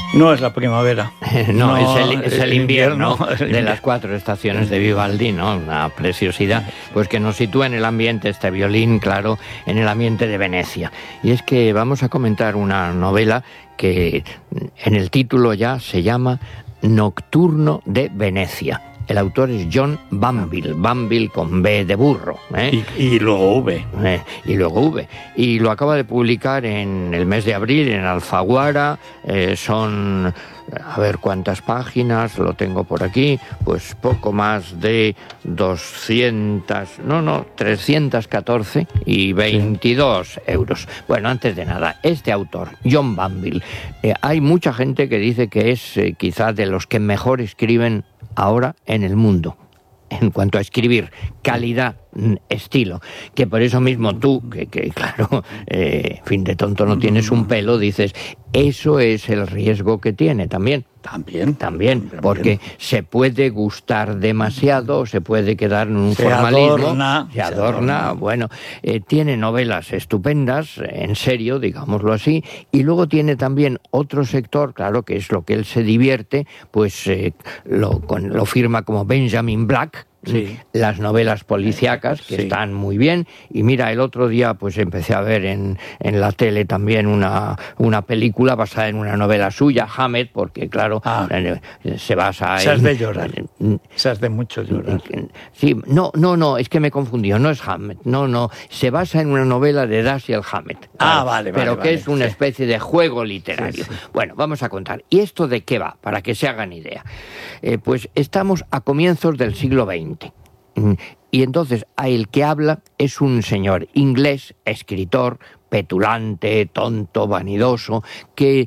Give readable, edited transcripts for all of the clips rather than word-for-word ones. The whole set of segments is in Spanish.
No es la primavera. No, es el invierno de las 4 estaciones de Vivaldi, ¿no? Una preciosidad, pues que nos sitúa en el ambiente, este violín, claro, en el ambiente de Venecia. Y es que vamos a comentar una novela que en el título ya se llama Nocturno de Venecia. El autor es John Banville, Banville con B de burro. Y luego V. Y luego V. Y lo acaba de publicar en el mes de abril en Alfaguara. Son, a ver cuántas páginas, lo tengo por aquí, pues poco más de 314 y 22 euros. Bueno, antes de nada, este autor, John Banville, hay mucha gente que dice que es quizás de los que mejor escriben ahora en el mundo, en cuanto a escribir, calidad, estilo, que por eso mismo tú, que claro, fin de tonto no tienes un pelo, dices, eso es el riesgo que tiene también, porque se puede gustar demasiado, se puede quedar en un formalismo, se adorna, bueno, tiene novelas estupendas, en serio, digámoslo así, y luego tiene también otro sector, claro, que es lo que él se divierte, pues lo firma como Benjamin Black. Sí. Las novelas policíacas que están muy bien, y mira, el otro día pues empecé a ver en la tele también una película basada en una novela suya, Hammett, porque claro, se basa en... Esas de llorar, esas de mucho llorar. Sí, no, es que me confundió, no es Hammett, no, se basa en una novela de Dashiell Hammett. Vale. Pero que es una especie de juego literario. Sí. Bueno, vamos a contar. ¿Y esto de qué va? Para que se hagan idea. Pues estamos a comienzos del siglo XX. Y entonces el que habla es un señor inglés, escritor, petulante, tonto, vanidoso, que,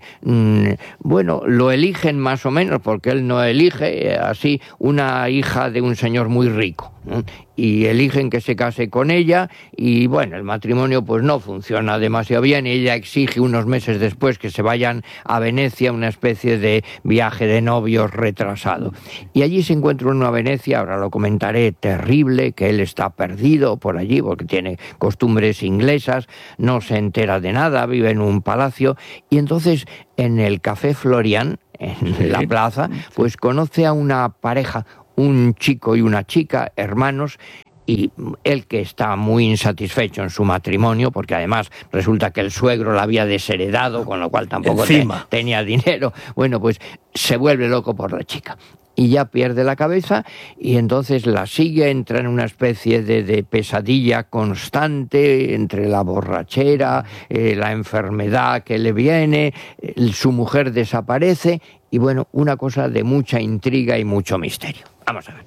bueno, lo eligen más o menos, porque él no elige, así, una hija de un señor muy rico, ¿no? Y eligen que se case con ella, y bueno, el matrimonio pues no funciona demasiado bien, ella exige unos meses después que se vayan a Venecia, una especie de viaje de novios retrasado. Y allí se encuentra una Venecia, ahora lo comentaré, terrible, que él está perdido por allí, porque tiene costumbres inglesas, no se entera de nada, vive en un palacio, y entonces en el Café Florian, en la plaza, pues conoce a una pareja, un chico y una chica, hermanos, y él, que está muy insatisfecho en su matrimonio, porque además resulta que el suegro la había desheredado, con lo cual tampoco tenía dinero, bueno, pues se vuelve loco por la chica. Y ya pierde la cabeza, y entonces la sigue, entra en una especie de pesadilla constante entre la borrachera, la enfermedad que le viene, su mujer desaparece, y bueno, una cosa de mucha intriga y mucho misterio. Vamos a ver.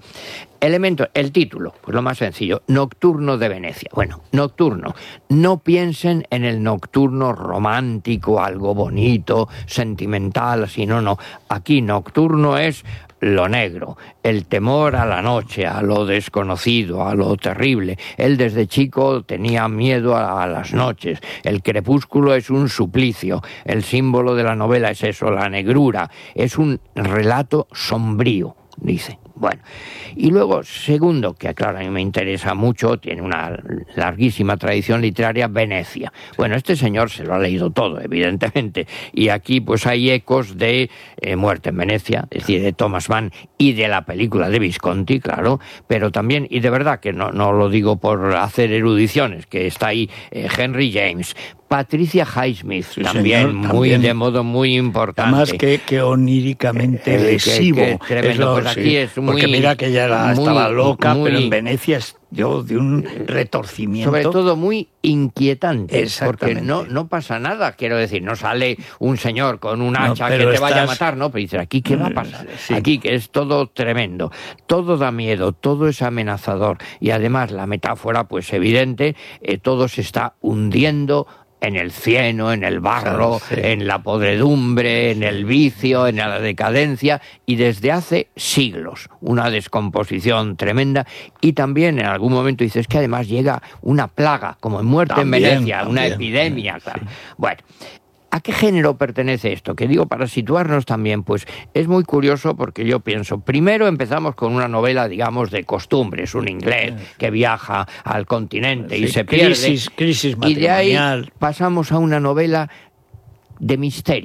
El título, pues lo más sencillo, Nocturno de Venecia. Bueno, nocturno. No piensen en el nocturno romántico, algo bonito, sentimental, así, no. Aquí nocturno es lo negro, el temor a la noche, a lo desconocido, a lo terrible. Él desde chico tenía miedo a las noches. El crepúsculo es un suplicio. El símbolo de la novela es eso, la negrura. Es un relato sombrío, dice. Bueno, y luego, segundo, que claro, a mí me interesa mucho, tiene una larguísima tradición literaria, Venecia. Bueno, este señor se lo ha leído todo, evidentemente, y aquí pues hay ecos de Muerte en Venecia, es decir, de Thomas Mann, y de la película de Visconti, claro, pero también, y de verdad que no lo digo por hacer erudiciones, que está ahí Henry James, Patricia Highsmith, también de modo muy importante. Además que oníricamente lesivo. Tremendo, pues aquí es muy... Porque mira que ella estaba loca, pero en Venecia es de un retorcimiento. Sobre todo muy inquietante, porque no pasa nada, quiero decir, no sale un señor con un hacha que te vaya a matar, ¿no? Pero dices, ¿aquí qué va a pasar? Sí. Aquí que es todo tremendo, todo da miedo, todo es amenazador, y además la metáfora, pues evidente, todo se está hundiendo en el cieno, en el barro, en la podredumbre, en el vicio, en la decadencia, y desde hace siglos, una descomposición tremenda, y también en algún momento dices que además llega una plaga, como en Muerte en Venecia, una epidemia, claro. Sí. Bueno, ¿a qué género pertenece esto? Que digo, para situarnos también, pues es muy curioso, porque yo pienso, primero empezamos con una novela, digamos, de costumbres, un inglés que viaja al continente y se pierde, crisis matrimonial. Y de ahí pasamos a una novela de misterio,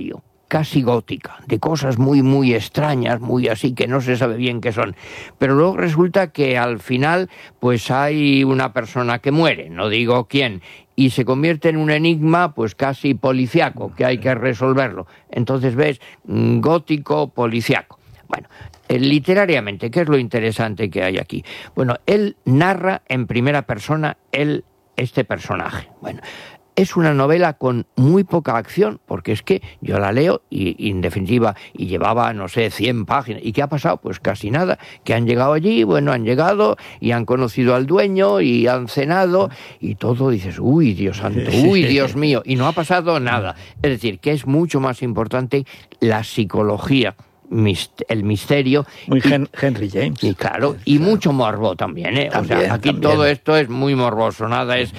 casi gótica, de cosas muy, muy extrañas, muy así, que no se sabe bien qué son. Pero luego resulta que al final, pues hay una persona que muere, no digo quién, y se convierte en un enigma pues casi policiaco, que hay que resolverlo. Entonces ves, gótico, policiaco. Bueno, literariamente, ¿qué es lo interesante que hay aquí? Bueno, él narra en primera persona este personaje. Bueno, es una novela con muy poca acción, porque es que yo la leo y en definitiva, y llevaba, no sé, 100 páginas. ¿Y qué ha pasado? Pues casi nada. Que han llegado allí, bueno, han llegado y han conocido al dueño y han cenado y todo, dices, uy, Dios santo, uy, Dios mío, y no ha pasado nada. Es decir, que es mucho más importante la psicología, el misterio. Muy Henry James. Y claro, y mucho morbo también, ¿eh? También, o sea, aquí también. todo esto es muy morboso, nada es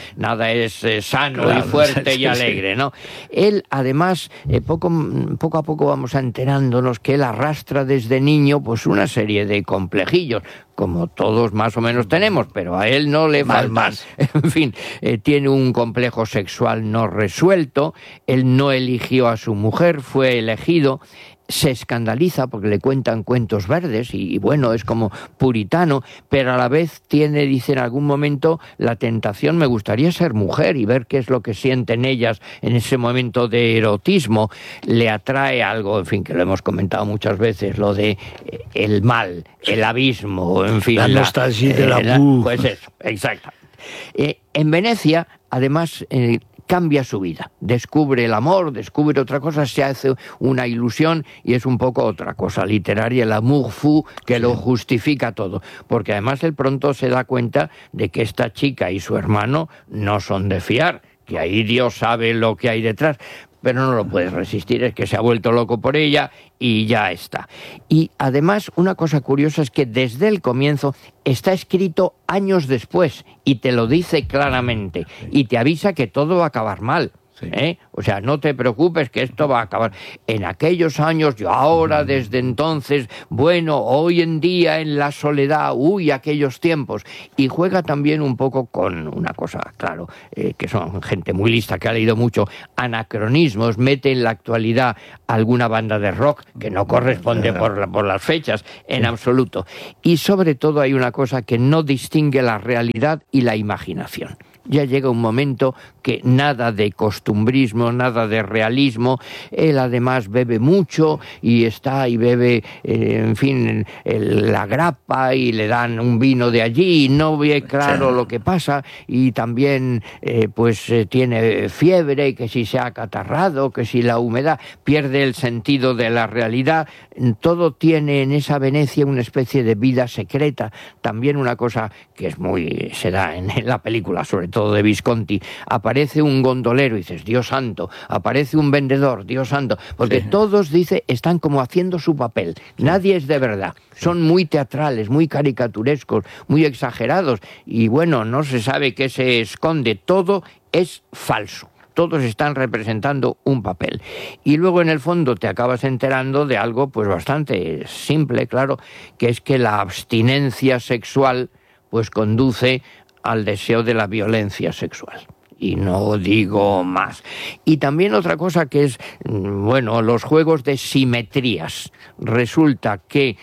sano, claro, y fuerte y alegre, ¿no? Él, además, poco a poco vamos enterándonos que él arrastra desde niño pues una serie de complejillos, como todos más o menos tenemos, pero a él no le faltan. Más. En fin, tiene un complejo sexual no resuelto, él no eligió a su mujer, fue elegido. Se escandaliza porque le cuentan cuentos verdes y bueno, es como puritano, pero a la vez dice en algún momento, la tentación, me gustaría ser mujer y ver qué es lo que sienten ellas en ese momento de erotismo. Le atrae algo, en fin, que lo hemos comentado muchas veces, lo de el mal, el abismo, en fin. La nostalgia de la pues eso, exacto. En Venecia, además, cambia su vida, descubre el amor, descubre otra cosa, se hace una ilusión y es un poco otra cosa literaria, el amour fou, que lo justifica todo, porque además él pronto se da cuenta de que esta chica y su hermano no son de fiar, que ahí Dios sabe lo que hay detrás, pero no lo puedes resistir, es que se ha vuelto loco por ella y ya está. Y además, una cosa curiosa es que desde el comienzo está escrito años después y te lo dice claramente y te avisa que todo va a acabar mal. O sea, no te preocupes que esto va a acabar. En aquellos años, yo ahora, desde entonces, bueno, hoy en día en la soledad, uy, aquellos tiempos. Y juega también un poco con una cosa, claro, que son gente muy lista, que ha leído mucho, anacronismos, mete en la actualidad alguna banda de rock que no corresponde por las fechas, en absoluto. Y sobre todo hay una cosa que no distingue la realidad y la imaginación. Ya llega un momento que nada de costumbrismo, nada de realismo. Él además bebe mucho y bebe, en fin, la grappa y le dan un vino de allí y no ve claro lo que pasa y también tiene fiebre, que si se ha acatarrado, que si la humedad, pierde el sentido de la realidad. Todo tiene en esa Venecia una especie de vida secreta. También una cosa que se da en la película, sobre todo de Visconti, aparece un gondolero y dices, Dios santo, aparece un vendedor, Dios santo, porque todos, están como haciendo su papel, nadie es de verdad, son muy teatrales, muy caricaturescos, muy exagerados, y bueno, no se sabe qué se esconde, todo es falso. Todos están representando un papel. Y luego en el fondo te acabas enterando de algo pues bastante simple, claro, que es que la abstinencia sexual pues conduce al deseo de la violencia sexual. Y no digo más. Y también otra cosa que es, los juegos de simetrías. Resulta que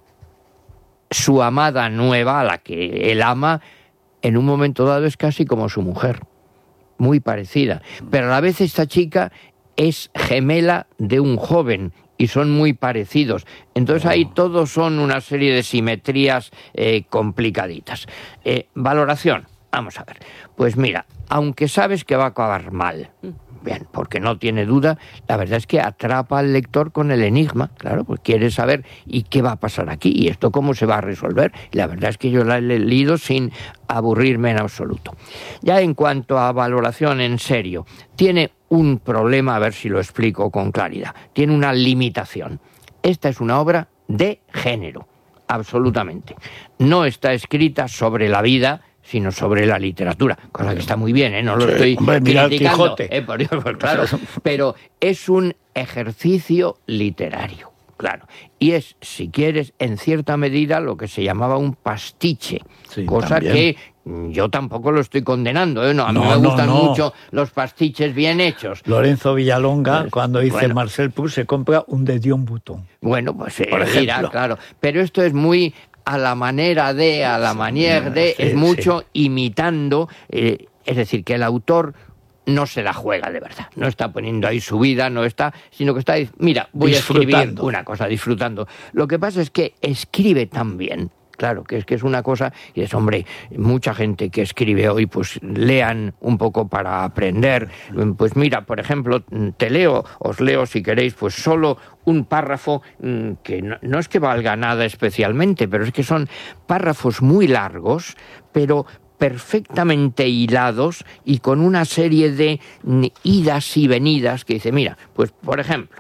su amada nueva, a la que él ama, en un momento dado es casi como su mujer. Muy parecida. Pero a la vez esta chica es gemela de un joven y son muy parecidos. Entonces ahí todos son una serie de simetrías complicaditas. Valoración. Vamos a ver. Pues mira, aunque sabes que va a acabar mal, bien, porque no tiene duda, la verdad es que atrapa al lector con el enigma, claro, pues quiere saber ¿y qué va a pasar aquí? ¿Y esto cómo se va a resolver? La verdad es que yo la he leído sin aburrirme en absoluto. Ya en cuanto a valoración en serio, tiene un problema, a ver si lo explico con claridad, tiene una limitación. Esta es una obra de género, absolutamente. No está escrita sobre la vida, sino sobre la literatura, cosa que está muy bien, no lo estoy criticando, por Dios, pues claro, pero es un ejercicio literario. claro. Y es, si quieres, en cierta medida lo que se llamaba un pastiche, cosa también. Que yo tampoco lo estoy condenando, ¿eh? No, a mí me gustan mucho los pastiches bien hechos. Lorenzo Villalonga, pues, cuando dice Marcel Proust, se compra un de Dion Bouton. Bueno, pues dirá, claro. Pero esto es muy a la manera de, a la manière de, es mucho imitando, es decir, que el autor no se la juega de verdad, no está poniendo ahí su vida, sino que está, mira, voy a escribir una cosa, disfrutando. Lo que pasa es que escribe tan bien. Claro, que es una cosa, y es, hombre, mucha gente que escribe hoy, pues lean un poco para aprender. Pues mira, por ejemplo, os leo si queréis, pues solo un párrafo que no es que valga nada especialmente, pero es que son párrafos muy largos, pero perfectamente hilados y con una serie de idas y venidas que dice, mira, pues por ejemplo,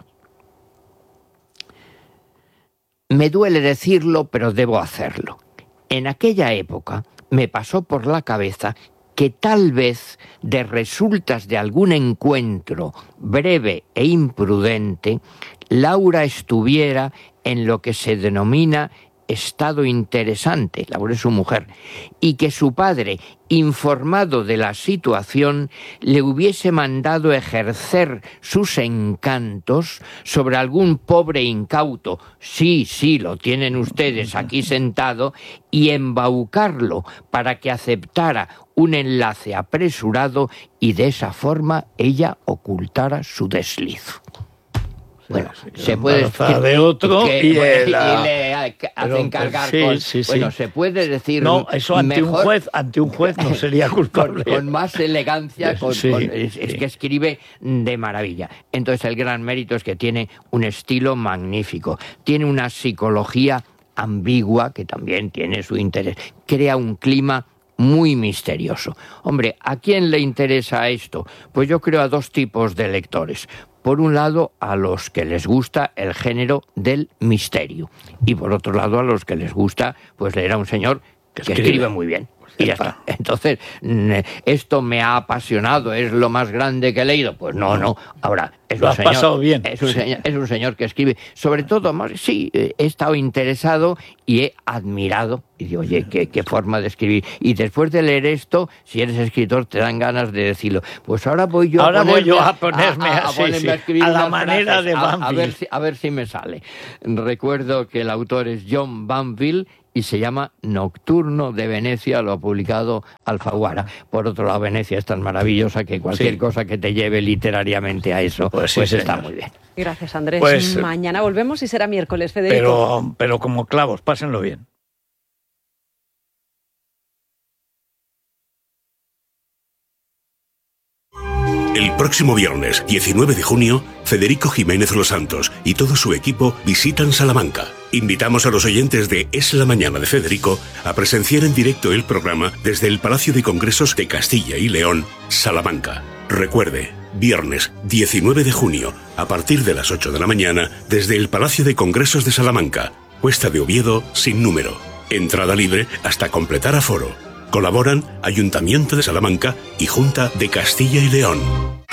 me duele decirlo, pero debo hacerlo. En aquella época me pasó por la cabeza que tal vez de resultas de algún encuentro breve e imprudente, Laura estuviera en lo que se denomina estado interesante, Laura es su mujer, y que su padre, informado de la situación, le hubiese mandado ejercer sus encantos sobre algún pobre incauto, sí, lo tienen ustedes aquí sentado, y embaucarlo para que aceptara un enlace apresurado y de esa forma ella ocultara su desliz. Bueno, se puede de otro y le hacen cargar con... Bueno, se puede decir... No, eso ante un juez no sería culpable. Con más elegancia, es que escribe de maravilla. Entonces el gran mérito es que tiene un estilo magnífico, tiene una psicología ambigua que también tiene su interés, crea un clima muy misterioso. Hombre, ¿a quién le interesa esto? Pues yo creo a dos tipos de lectores. Por un lado, a los que les gusta el género del misterio. Y por otro lado, a los que les gusta pues leer a un señor que escribe muy bien. Y ya está. Entonces, ¿esto me ha apasionado? ¿Es lo más grande que he leído? Pues no. Ahora, lo has pasado bien. Es un señor que escribe. Sobre todo, he estado interesado y he admirado. Y digo, oye, qué forma de escribir. Y después de leer esto, si eres escritor, te dan ganas de decirlo. Pues ahora voy yo a ponerme a escribir a la manera de Banville. A ver si me sale. Recuerdo que el autor es John Banville y se llama Nocturno de Venecia, lo ha publicado Alfaguara. Por otro lado, Venecia es tan maravillosa que cualquier cosa que te lleve literariamente a eso, pues está muy bien. Gracias, Andrés. Pues, mañana volvemos y será miércoles, Federico. Pero como clavos, pásenlo bien. El próximo viernes, 19 de junio, Federico Jiménez Los Santos y todo su equipo visitan Salamanca. Invitamos a los oyentes de Es la Mañana de Federico a presenciar en directo el programa desde el Palacio de Congresos de Castilla y León, Salamanca. Recuerde, viernes 19 de junio, a partir de las 8 de la mañana, desde el Palacio de Congresos de Salamanca, Cuesta de Oviedo, sin número. Entrada libre hasta completar aforo. Colaboran Ayuntamiento de Salamanca y Junta de Castilla y León.